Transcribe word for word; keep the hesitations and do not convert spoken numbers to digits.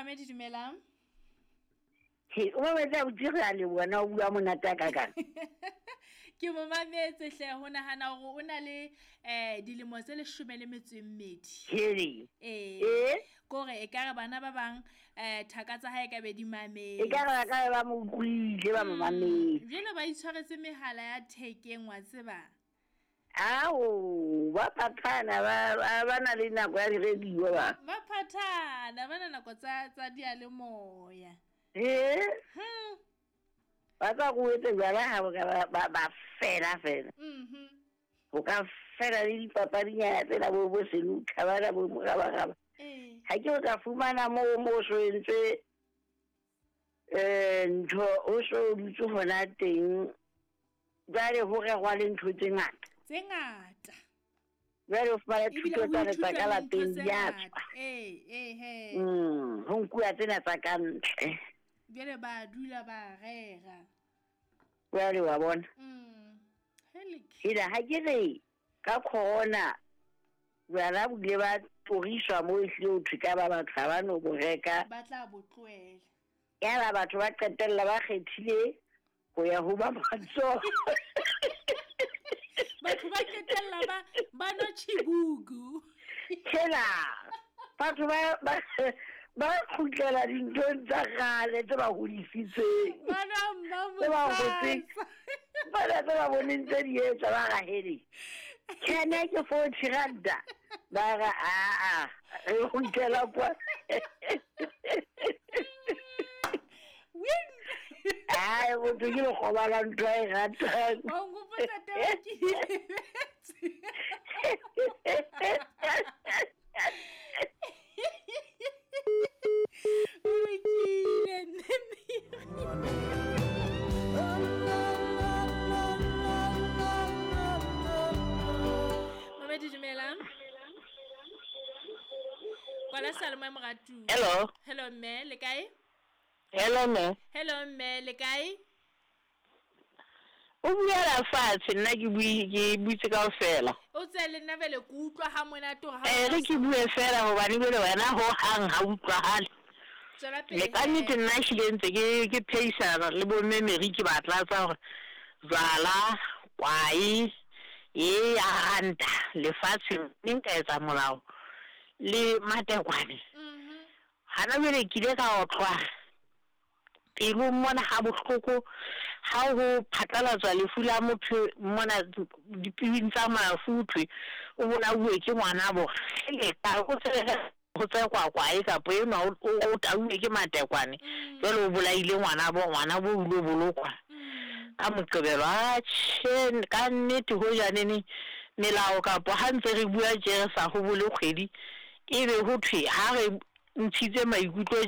Mamedi dumelang. He o batla o dira le bona o bua monata ka ka. Ke mo mametse hle ho nahana hore o na le eh dilemo tse leshome le metso e mmedi. Heri. Eh. Eh? Kore e ka re bana ba bang eh thaka tsa hae ka be di mame. E ka re ka ba mo utlwile ba mamame. Jeno ba itshwaretse mehala ya thekeng wa tseba. Ao ba pathana ba ba na le nako ya radio ba. Ba pathana bana nako tsa tsa dia le moya. Eh? Hmm. Ba ka go etse bana ha ba ba fela fela. Mhm. O ka fela le dipapadinya tsena bo bo se lutla bana bo mo ga ba ga. Eh. Ha ke o ka fumana mo mo so entse eh ntho o so dutse hona teng ba re ho re gwa le ntho tse ngata. Tse ngata. Vero fare thuto tsa tsa ka la teng ya. Eh eh he. Mm, ho nkua tsena tsa ka ntle. Bele ba dula ba rera. Vere wa bona. Mm. Helik. Ida ha ke re ka corona bana bule ba toriswa mo ihlo thika ba ba tla no go reka. Ba tla botloela. Ya ba batho ba qetella ba kgethile go ya ho ba batso. Batho ba ketella ba ba no chibugu. Kela. Batho ba ba ba khutlela dintho tsa gale tse ba hodisitseng. Bana mama. Ba go tse. Ba la ba bonin tse di etsa ba ga hedi. Kena ke forty rand. Ba ga a a e khutlela kwa. Win. Ai o tlo ke go ba la ntwa e rata. O ngopotsa taba ke hitse. Mamedi dumelang. Kwala salmo moratu. Hello. Hello mme, le kae? Hello me. Hello mme, le kae? O bua la fatshe nna ke bui ke butse ka ofela. O tse le nna vele ke utlwa ha mona to ha. Eh re ke bue fela ho bane bele wena ho hang ha utlwa hale. Tsela pele. Le ka nnete nna hlentse ke ke pheisana le bo memeri ke batla tsa hore zala kwai e ya anta le fatshe nka etsa molao le matekwane. Mhm. Hana bele ke le ka otlwa. Pelo mona ha bohloko ha ho phatlalatswa lefu la motho mona dipibing tsa mafuthwe o bona bue ke ngwana bo le ka go tsela go tsa kwa kwa e ka po eno o tauwe ke matekwane jalo o bolaile ngwana bo ngwana bo ulo bolokwa ka moqebelo a tshene ka nnete ho janene melao ka po ha ntse re bua je sa go bole kgwedi e be ho thwe ha re ntshitse maikutlo